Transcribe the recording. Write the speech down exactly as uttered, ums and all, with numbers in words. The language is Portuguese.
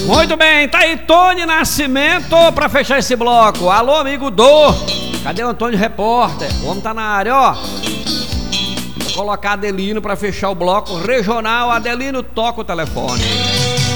Muito bem, tá aí Tony Nascimento pra fechar esse bloco. Alô, amigo Dô. Cadê o Antônio Repórter? O homem tá na área, ó. Vou colocar Adelino pra fechar o bloco regional. Adelino, toca o telefone.